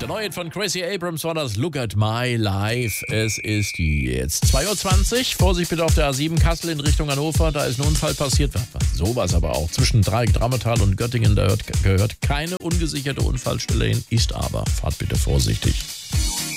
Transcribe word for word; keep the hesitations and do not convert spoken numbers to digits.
Der neue von Gracie Abrams war das Look at My Life. Es ist jetzt zwei Uhr zwanzig. Vorsicht bitte auf der A sieben Kassel in Richtung Hannover. Da ist ein Unfall passiert. Sowas aber auch. Zwischen Dreieck, Drammetal und Göttingen. Da gehört keine ungesicherte Unfallstelle hin. Ist aber. Fahrt bitte vorsichtig.